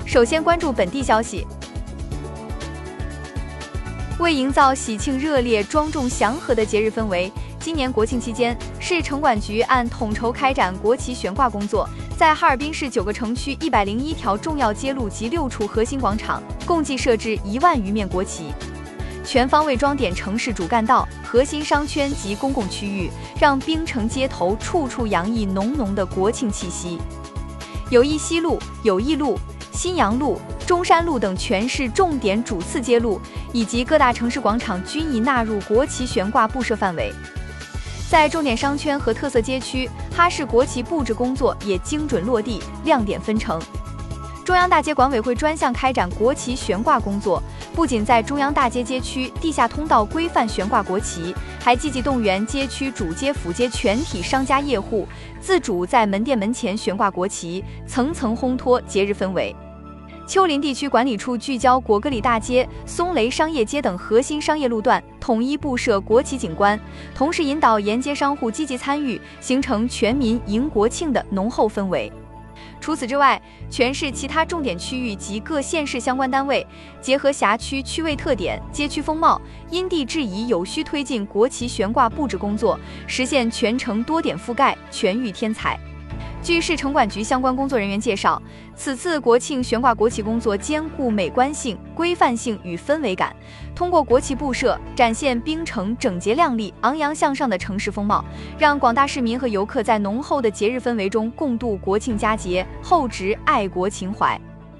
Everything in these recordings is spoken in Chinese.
首先关注本地消息。为营造喜庆热烈、庄重祥和的节日氛围，今年国庆期间，市城管局按统筹开展国旗悬挂工作，在哈尔滨市9个城区101条重要街路及6处核心广场，共计设置1万余面国旗，全方位装点城市主干道、核心商圈及公共区域，让滨城街头处处洋溢浓浓的国庆气息。友谊西路、友谊路、新阳路、中山路等全市重点主次街路以及各大城市广场均已纳入国旗悬挂布设范围。在重点商圈和特色街区，哈市国旗布置工作也精准落地，亮点纷呈。中央大街管委会专项开展国旗悬挂工作，不仅在中央大街街区、地下通道规范悬挂国旗，还积极动员街区主街、辅街全体商家业户自主在门店门前悬挂国旗，层层烘托节日氛围。丘陵地区管理处聚焦果戈里大街、松雷商业街等核心商业路段，统一布设国旗景观，同时引导沿街商户积极参与，形成全民迎国庆的浓厚氛围。除此之外，全市其他重点区域及各县市相关单位结合辖区区位特点、街区风貌，因地制宜有序推进国旗悬挂布置工作，实现全城多点覆盖，全域添彩。据市城管局相关工作人员介绍，此次国庆悬挂国旗工作兼顾美观性、规范性与氛围感，通过国旗布设展现滨城整洁亮丽、昂扬向上的城市风貌，让广大市民和游客在浓厚的节日氛围中共度国庆佳节，厚植爱国情怀。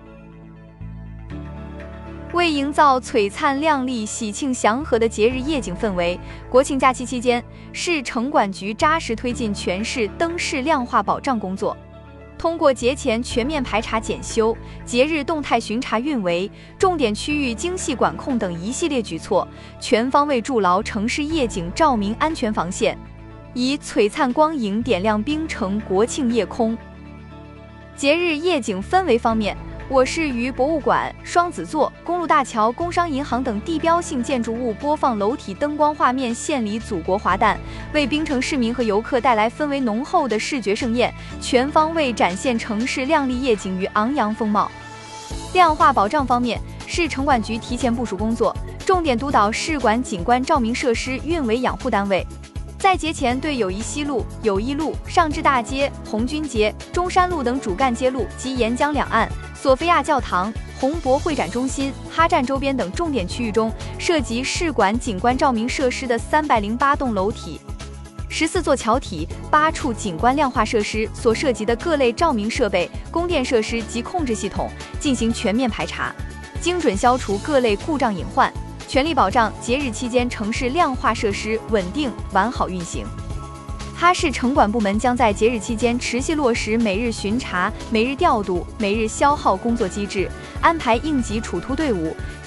为营造璀璨亮丽、喜庆祥和的节日夜景氛围，国庆假期期间，市城管局扎实推进全市灯饰亮化保障工作。通过节前全面排查检修、节日动态巡查运维、重点区域精细管控等一系列举措，全方位筑牢城市夜景照明安全防线，以璀璨光影点亮滨城国庆夜空。节日夜景氛围方面，我市于博物馆、双子座、公路大桥、工商银行等地标性建筑物播放楼体灯光画面，献礼祖国华诞，为滨城市民和游客带来氛围浓厚的视觉盛宴，全方位展现城市亮丽夜景与昂扬风貌。亮化保障方面，市城管局提前部署工作，重点督导市管景观照明设施运维养护单位，在节前对友谊西路、友谊路、上智大街、红军街、中山路等主干街路及沿江两岸、索菲亚教堂、红博会展中心、哈站周边等重点区域中，涉及市管景观照明设施的308栋楼体、14座桥体、8处景观亮化设施所涉及的各类照明设备、供电设施及控制系统进行全面排查，精准消除各类故障隐患，全力保障节日期间城市亮化设施稳定完好运行。哈市城管部门将在节日期间持续落实每日巡查、每日调度、每日消耗工作机制，安排应急处突队伍，